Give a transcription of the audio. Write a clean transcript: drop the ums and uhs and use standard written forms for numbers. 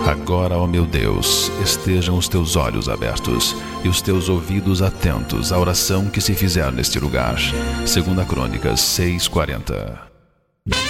Agora, ó meu Deus, estejam os teus olhos abertos e os teus ouvidos atentos à oração que se fizer neste lugar. 2 Crônicas 6:40.